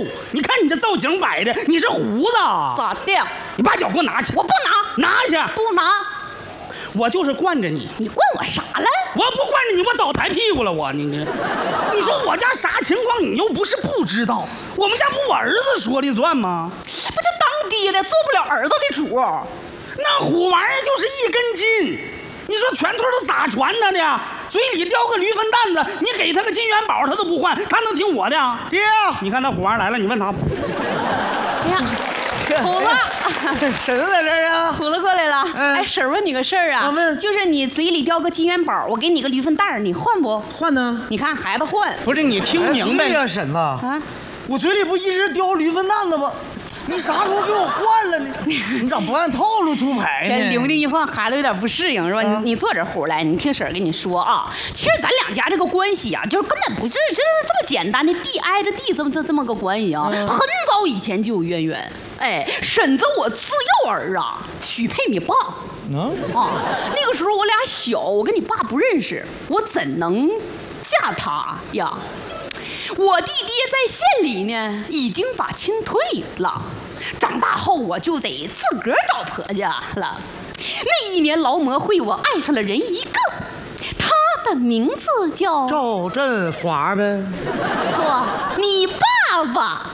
你看你这造型摆的，你是胡子啊？ 咋的？ 你把脚给我拿去！ 我不拿， 拿去！ 不拿。 我就是惯着你。 你惯我啥了？ 我不惯着你，我早抬屁股了。你说我家啥情况？你又不是不知道。我们家不我儿子说了算吗？ 不是当爹的做不了儿子的主。 那虎玩意儿就是一根筋，你说全村都咋传他的？嘴里叼个驴粪蛋子，你给他个金元宝他都不换，他能听我的？爹，你看那虎玩意儿来了，你问他。 哎呀，虎子。 婶子在这儿啊！ 虎子过来了。哎，婶问你个事儿啊， 问就是你嘴里叼个金元宝，我给你个驴粪蛋儿，你换不？ 换呢？ 你看孩子换。 不是你听明白呀，婶子啊， 我嘴里不一直叼驴粪蛋子吗？你啥时候给我换了呢？你咋不按套路出牌呢？ 这灵的一换，孩子有点不适应是吧？你坐这虎来，你听婶儿跟你说啊，其实咱两家这个关系啊，就是根本不是这么简单的地挨着地这么个关系啊，很早以前就有渊源。哎，婶子我自幼儿啊，许配你爸。那个时候我俩小，我跟你爸不认识，我怎能嫁他呀？我弟爹在县里呢，已经把亲退了。长大后我就得自个儿找婆家了。那一年劳模会，我爱上了人一个，他的名字叫赵振华呗。 错，你爸爸。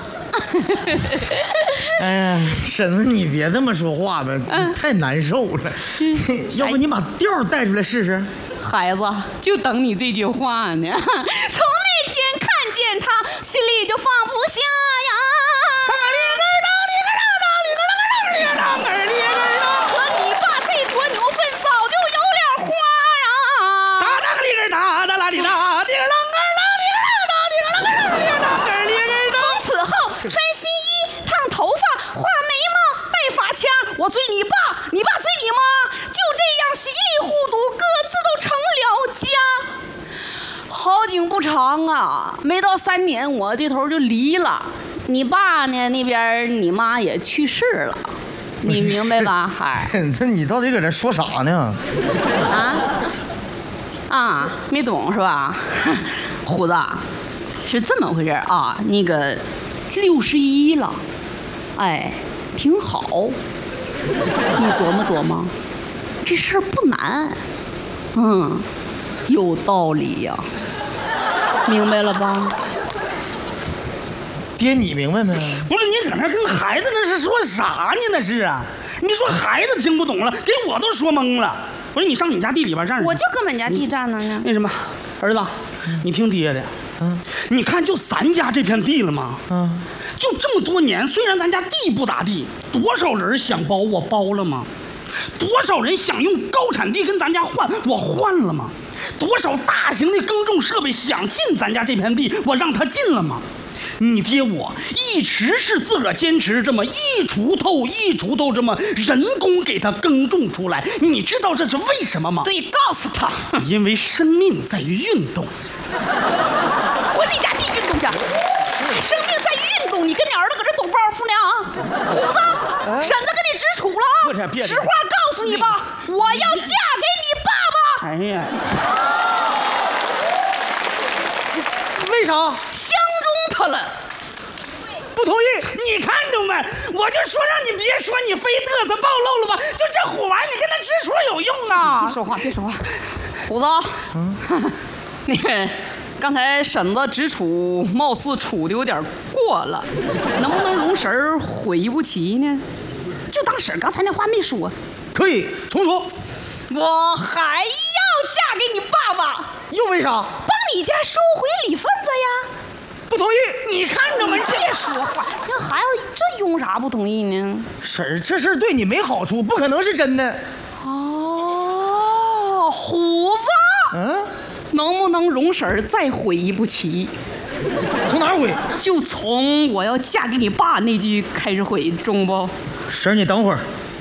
哎呀，婶子，你别这么说话呗，太难受了。要不你把调带出来试试？ 孩子，就等你这句话呢。从那天看见他，心里就放不下呀。和你爸这坨牛粪早就有点花啊。从此后穿新衣、烫头发、画眉毛、戴发卡，我追你爸，你爸追你妈，就这样稀里糊涂，各自都成了家。好景不长啊，没到3年，我这头就离了。你爸呢，那边你妈也去世了，你明白吧，孩儿？ 婶子，你到底搁这说啥呢？ 没懂是吧？虎子，是这么回事啊，那个61了，哎，挺好。你琢磨琢磨，这事儿不难，有道理呀，明白了吧？ 爹，你明白没？ 不是你搁那跟孩子那是说啥呢？那是啊，你说孩子听不懂了，给我都说懵了。不是你上你家地里边站着， 我就跟俺家地站呢。 那什么，儿子，你听爹的，你看就咱家这片地了吗？就这么多年，虽然咱家地不咋地，多少人想包我包了吗？多少人想用高产地跟咱家换，我换了吗？多少大型的耕种设备想进咱家这片地，我让他进了吗？你爹我一直是自个儿坚持这么一锄头这么人工给他耕种出来，你知道这是为什么吗？ 对，告诉他， 因为生命在于运动。 我你家地运动去，生命在于运动，你跟你儿子搁这抖包袱呢？虎子，婶子跟你直处了啊！实话告诉你吧，我要嫁给你爸爸。 哎呀， 为啥？ 他了， 不同意！ 你看着没？我就说让你别说，你非嘚瑟暴露了吧？就这虎玩意儿，你跟他直说有用啊！ 别说话，别说话。虎子，那个刚才婶子直处，貌似处的有点过了，能不能容婶儿悔不齐呢？就当婶儿刚才那话没说。 可以重说。 我还要嫁给你爸爸， 又为啥？ 帮你家收回李份子呀。 不同意！ 你看着没？ 别说话，这孩子这用啥不同意呢？ 婶儿，这事儿对你没好处，不可能是真的。 哦，虎子，能不能容婶儿再悔一步棋？ 从哪儿悔？ 就从我要嫁给你爸那句开始悔，中不？ 婶儿，你等会儿。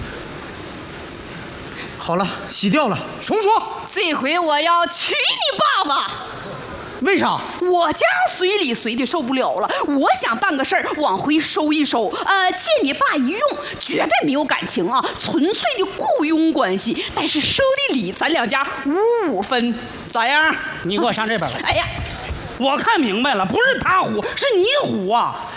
好了，洗掉了，重说。 这回我要娶你爸爸。 为啥？ 我家随礼随的受不了了，我想办个事儿往回收一收，借你爸一用，绝对没有感情啊，纯粹的雇佣关系。但是收的礼咱两家5-5分，咋样？ 你给我上这边来！ 哎呀， 我看明白了，不是他虎，是你虎啊！